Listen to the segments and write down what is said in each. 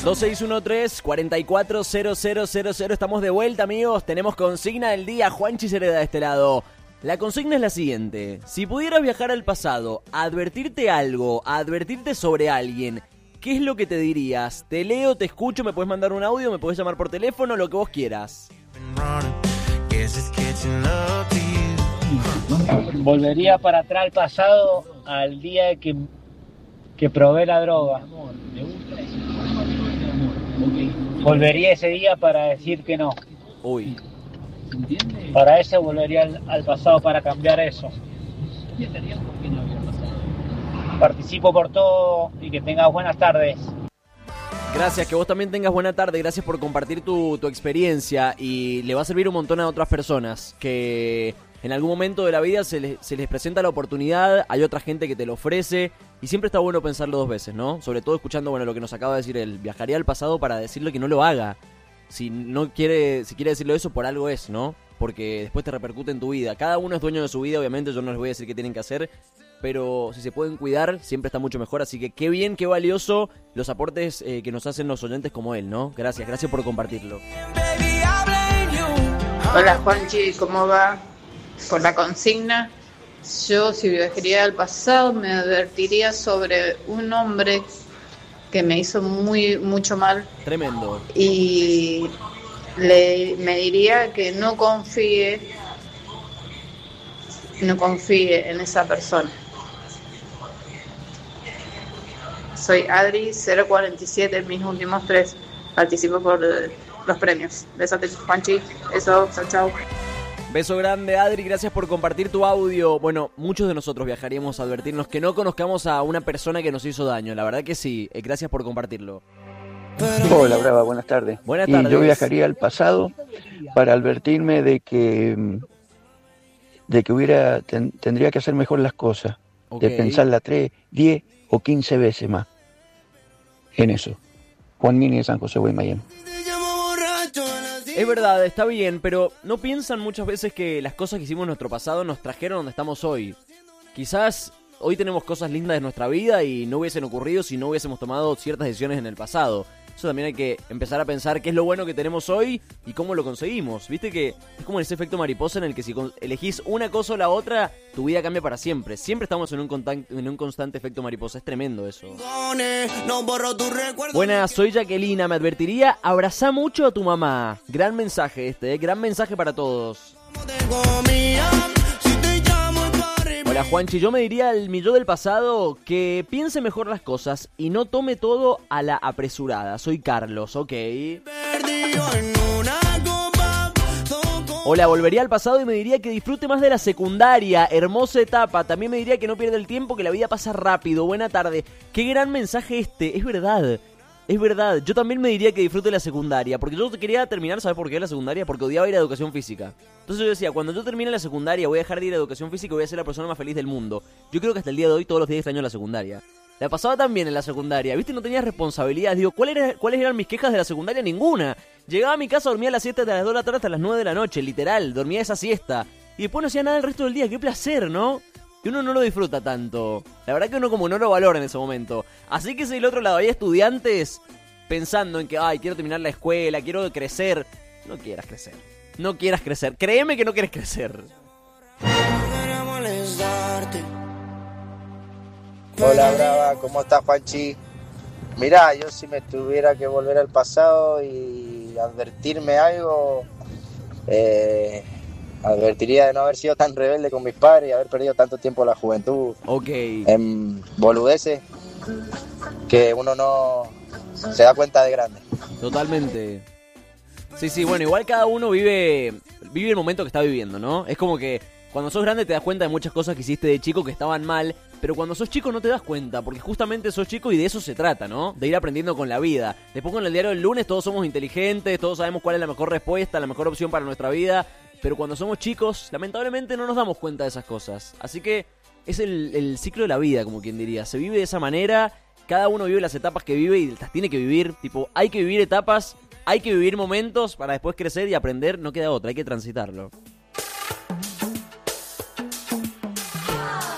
2613-440000. Estamos de vuelta, amigos. Tenemos consigna del día. Juanchi Cereda de este lado. La consigna es la siguiente. Si pudieras viajar al pasado, advertirte algo, advertirte sobre alguien, ¿qué es lo que te dirías? Te leo, te escucho, me puedes mandar un audio, me puedes llamar por teléfono, lo que vos quieras. Volvería para atrás al pasado, al día que probé la droga. Volvería ese día para decir que no. Uy. Para eso volvería al pasado, para cambiar eso. Participo por todo y que tengas buenas tardes. Gracias, que vos también tengas buena tarde. Gracias por compartir tu experiencia. Y le va a servir un montón a otras personas que en algún momento de la vida se les presenta la oportunidad. Hay otra gente que te lo ofrece. Y siempre está bueno pensarlo dos veces, ¿no? Sobre todo escuchando, bueno, lo que nos acaba de decir él. Viajaría al pasado para decirle que no lo haga. Si quiere decirlo eso, por algo es, ¿no? Porque después te repercute en tu vida. Cada uno es dueño de su vida, obviamente. Yo no les voy a decir qué tienen que hacer. Pero si se pueden cuidar, siempre está mucho mejor. Así que qué bien, qué valioso los aportes que nos hacen los oyentes como él, ¿no? Gracias por compartirlo. Hola Juanchi, ¿cómo va? Por la consigna, yo si viajaría al pasado me advertiría sobre un hombre que me hizo mucho mal. Tremendo. Y me diría que no confíe en esa persona. Soy Adri 047, mis últimos 3. Participo por los premios. Besotes, Juanchi. Eso, chao. Beso grande, Adri, gracias por compartir tu audio. Bueno, muchos de nosotros viajaríamos a advertirnos que no conozcamos a una persona que nos hizo daño. La verdad que sí, gracias por compartirlo. Hola, Brava, buenas tardes. Buenas tardes. Y yo viajaría al pasado para advertirme de que tendría que hacer mejor las cosas, de pensarla 3, 10 o 15 veces más en eso. Juan Nini de San José, Guaymallén. Es verdad, está bien, pero ¿no piensan muchas veces que las cosas que hicimos en nuestro pasado nos trajeron donde estamos hoy? Quizás hoy tenemos cosas lindas de nuestra vida y no hubiesen ocurrido si no hubiésemos tomado ciertas decisiones en el pasado. Eso también hay que empezar a pensar qué es lo bueno que tenemos hoy y cómo lo conseguimos. Viste que es como ese efecto mariposa en el que si elegís una cosa o la otra, tu vida cambia para siempre. Siempre estamos en un constante efecto mariposa. Es tremendo eso. Buenas, soy Jacquelina. Me advertiría, abrazá mucho a tu mamá. Gran mensaje gran mensaje para todos. Hola Juanchi, yo me diría al mi yo del pasado que piense mejor las cosas y no tome todo a la apresurada. Soy Carlos, ok. Hola, volvería al pasado y me diría que disfrute más de la secundaria, hermosa etapa. También me diría que no pierda el tiempo, que la vida pasa rápido. Buena tarde. Qué gran mensaje es verdad. Es verdad, yo también me diría que disfrute la secundaria, porque yo quería terminar, ¿sabes por qué la secundaria? Porque odiaba ir a educación física. Entonces yo decía, cuando yo termine la secundaria voy a dejar de ir a educación física y voy a ser la persona más feliz del mundo. Yo creo que hasta el día de hoy todos los días extraño la secundaria. La pasaba también en la secundaria, ¿viste? No tenía responsabilidades. Digo, ¿cuáles eran mis quejas de la secundaria? Ninguna. Llegaba a mi casa, dormía a las 7 de las 2 de la tarde hasta las 9 de la noche, literal, dormía esa siesta. Y después no hacía nada el resto del día, qué placer, ¿no? Y uno no lo disfruta tanto. La verdad que uno como no lo valora en ese momento. Así que si del otro lado hay estudiantes pensando en que, quiero terminar la escuela, quiero crecer. No quieras crecer. No quieras crecer. Créeme que no quieres crecer. Hola, Brava, ¿cómo estás, Juanchi? Mirá, yo si me tuviera que volver al pasado y advertirme algo, advertiría de no haber sido tan rebelde con mis padres y haber perdido tanto tiempo la juventud en boludeces que uno no se da cuenta de grande. Totalmente. Sí, bueno, igual cada uno vive el momento que está viviendo, ¿no? Es como que cuando sos grande te das cuenta de muchas cosas que hiciste de chico que estaban mal, pero cuando sos chico no te das cuenta, porque justamente sos chico y de eso se trata, ¿no? De ir aprendiendo con la vida. Después con el diario del lunes todos somos inteligentes, todos sabemos cuál es la mejor respuesta, la mejor opción para nuestra vida, pero cuando somos chicos, lamentablemente no nos damos cuenta de esas cosas. Así que es el ciclo de la vida, como quien diría. Se vive de esa manera, cada uno vive las etapas que vive y las tiene que vivir. Tipo, hay que vivir etapas, hay que vivir momentos para después crecer y aprender, no queda otra, hay que transitarlo.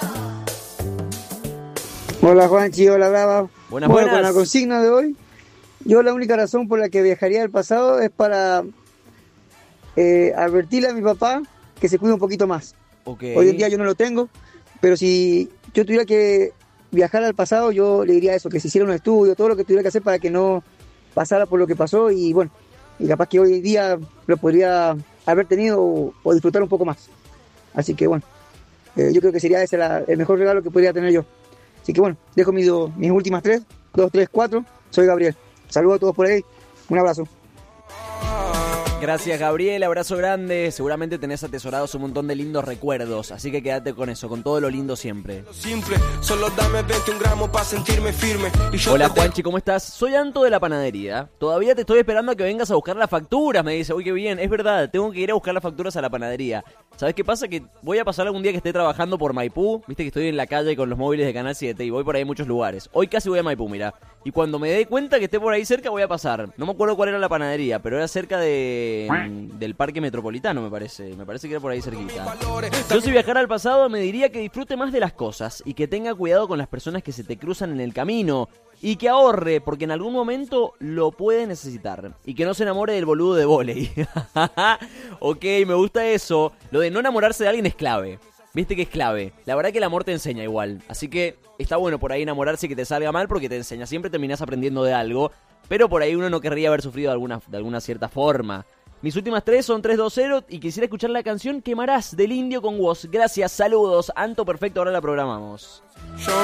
Hola Juanchi, hola Brava. Buenas. Con la consigna de hoy, Yo la única razón por la que viajaría al pasado es para advertirle a mi papá que se cuide un poquito más. Okay. Hoy en día yo no lo tengo, pero si yo tuviera que viajar al pasado, yo le diría eso, que se hiciera un estudio, todo lo que tuviera que hacer para que no pasara por lo que pasó y bueno, y capaz que hoy en día lo podría haber tenido o disfrutar un poco más. Así que bueno, yo creo que sería ese el mejor regalo que podría tener yo. Así que bueno, dejo mis últimas 3, 2, 3, 4. Soy Gabriel. Saludos a todos por ahí. Un abrazo. Gracias, Gabriel, abrazo grande. Seguramente tenés atesorados un montón de lindos recuerdos, así que quédate con eso, con todo lo lindo siempre. Simple, solo dame 21 gramos para sentirme firme. Hola, Juanchi, ¿cómo estás? Soy Anto de la panadería. Todavía te estoy esperando a que vengas a buscar las facturas, me dice. Uy, qué bien, es verdad, tengo que ir a buscar las facturas a la panadería. ¿Sabes qué pasa? Que voy a pasar algún día que esté trabajando por Maipú. Viste que estoy en la calle con los móviles de Canal 7 y voy por ahí a muchos lugares. Hoy casi voy a Maipú, mira. Y cuando me dé cuenta que esté por ahí cerca voy a pasar. No me acuerdo cuál era la panadería, pero era cerca del Parque Metropolitano, me parece. Me parece que era por ahí cerquita. Yo si viajara al pasado me diría que disfrute más de las cosas y que tenga cuidado con las personas que se te cruzan en el camino. Y que ahorre, porque en algún momento lo puede necesitar. Y que no se enamore del boludo de vóley. Ok, me gusta eso. Lo de no enamorarse de alguien es clave. Viste que es clave. La verdad que el amor te enseña igual. Así que está bueno por ahí enamorarse y que te salga mal porque te enseña. Siempre terminás aprendiendo de algo. Pero por ahí uno no querría haber sufrido de alguna cierta forma. Mis últimas 3 son 320 y quisiera escuchar la canción Quemarás del Indio con Woz. Gracias, saludos. Anto, perfecto, ahora la programamos.